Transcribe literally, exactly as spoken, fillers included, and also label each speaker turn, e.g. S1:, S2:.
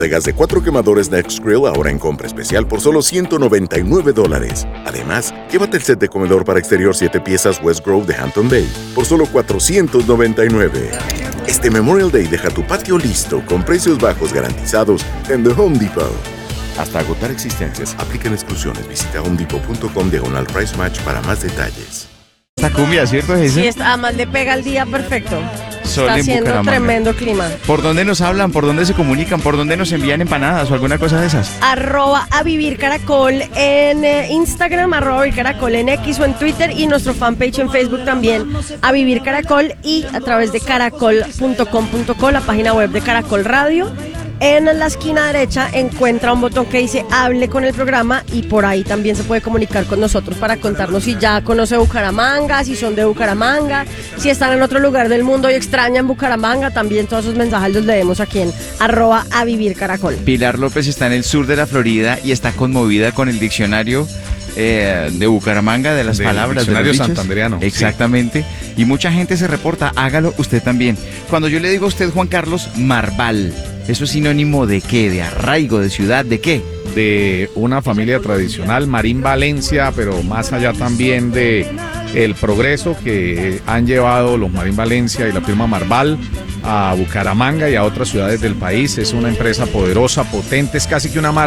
S1: de gas de cuatro quemadores Nextgrill ahora en compra especial por solo ciento noventa y nueve dólares. Además, llévate el set de comedor para exterior siete piezas West Grove de Hampton Bay por solo cuatrocientos noventa y nueve. Este Memorial Day deja tu patio listo con precios bajos garantizados en The Home Depot. Hasta agotar existencias, aplican exclusiones. Visita homedepot.com diagonal price match para más detalles.
S2: Esta cumbia, ¿cierto? ¿Es
S3: Sí,
S2: esa?
S3: está, además le pega el día perfecto.
S2: Sol
S3: Está
S2: en
S3: haciendo
S2: Bucaramanga.
S3: tremendo clima.
S2: ¿Por dónde nos hablan? ¿Por dónde se comunican? ¿Por dónde nos envían empanadas o alguna cosa de esas?
S3: Arroba a vivir caracol en eh, Instagram, arroba a vivir caracol en X o en Twitter y nuestro fanpage en Facebook también, a vivir caracol, y a través de caracol punto com punto co, la página web de Caracol Radio. En la esquina derecha encuentra un botón que dice hable con el programa y por ahí también se puede comunicar con nosotros para contarnos si ya conoce Bucaramanga, si son de Bucaramanga, si están en otro lugar del mundo y extrañan Bucaramanga. También todos esos mensajes los leemos aquí en arroba a vivir caracol.
S2: Pilar López está en el sur de la Florida y está conmovida con el diccionario eh, de Bucaramanga, de las
S4: Del
S2: palabras de los
S4: diccionario
S2: dichos.
S4: santandereano, sí.
S2: Exactamente. Y mucha gente se reporta, hágalo usted también. Cuando yo le digo a usted, Juan Carlos, Marval, ¿eso es sinónimo de qué? ¿De arraigo? ¿De ciudad? ¿De qué?
S4: De una familia tradicional, Marín Valencia, pero más allá también de el progreso que han llevado los Marín Valencia y la firma Marval a Bucaramanga y a otras ciudades del país. Es una empresa poderosa, potente, es casi que una marca